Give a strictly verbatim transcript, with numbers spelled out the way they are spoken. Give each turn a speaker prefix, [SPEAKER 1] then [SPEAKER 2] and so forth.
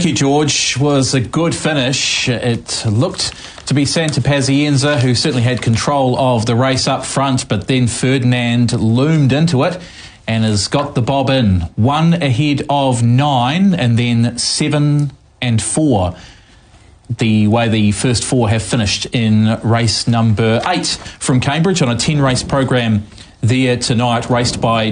[SPEAKER 1] Thank you, George. Was a good finish. It looked to be Santa Pazienza, who certainly had control of the race up front, but then Ferdinand loomed into it and has got the bob in. One ahead of nine and then seven and four. The way the first four have finished in race number eight from Cambridge on a ten race program there tonight, raced by